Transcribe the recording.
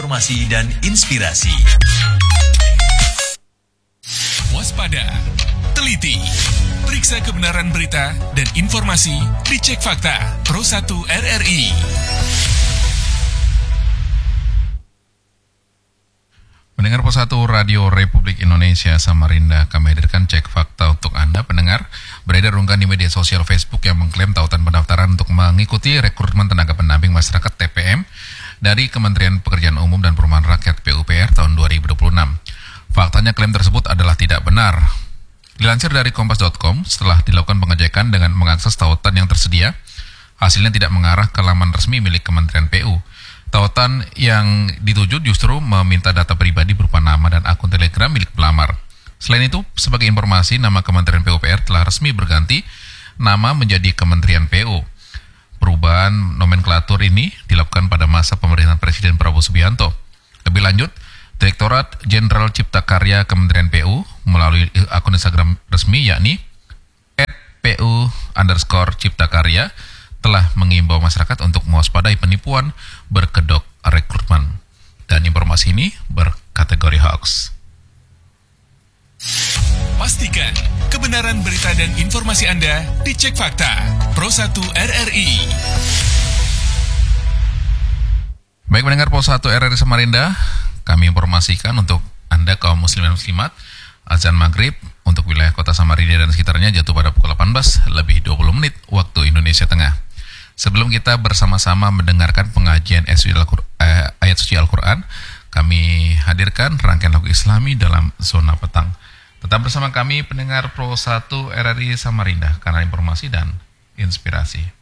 informasi dan inspirasi. Waspada, teliti, periksa kebenaran berita dan informasi di Cek Fakta Pro 1 RRI. Pendengar Pro 1 Radio Republik Indonesia Samarinda, kami hadirkan Cek Fakta untuk Anda pendengar. Beredar unggahan di media sosial Facebook yang mengklaim tautan pendaftaran untuk mengikuti rekrutmen tenaga pendamping masyarakat TPM dari Kementerian Pekerjaan Umum dan Perumahan Rakyat PUPR tahun 2026. Faktanya klaim tersebut adalah tidak benar. Dilansir dari kompas.com, setelah dilakukan pengecekan dengan mengakses tautan yang tersedia, hasilnya tidak mengarah ke laman resmi milik Kementerian PU. Tautan yang dituju justru meminta data pribadi berupa nama dan akun Telegram milik pelamar. Selain itu, sebagai informasi, nama Kementerian PUPR telah resmi berganti nama menjadi Kementerian PU. Perubahan nomenklatur ini dilakukan pada masa pemerintahan Presiden Prabowo Subianto. Lebih lanjut, Direktorat Jenderal Cipta Karya Kementerian PU melalui akun Instagram resmi yakni @pu_ciptakarya telah mengimbau masyarakat untuk mewaspadai penipuan berkedok rekrutmen. Dan informasi ini berkategori hoax. Pastikan kebenaran berita dan informasi Anda di Cek Fakta Pro 1 RRI. Baik pendengar Pro 1 RRI Samarinda, kami informasikan untuk Anda kaum muslim dan muslimat, azan maghrib untuk wilayah kota Samarinda dan sekitarnya jatuh pada pukul 18 lebih 20 menit waktu Indonesia Tengah. Sebelum kita bersama-sama mendengarkan pengajian ayat suci Al-Quran, kami hadirkan rangkaian lagu Islami dalam zona petang. Tetap bersama kami pendengar Pro 1 RRI Samarinda, kanal informasi dan inspirasi.